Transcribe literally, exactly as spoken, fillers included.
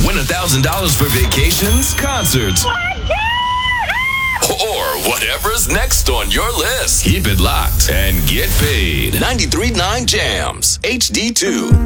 Win one thousand dollars for vacations, concerts, or whatever's next on your list. Keep it locked and get paid. ninety-three point nine Jams, H D two.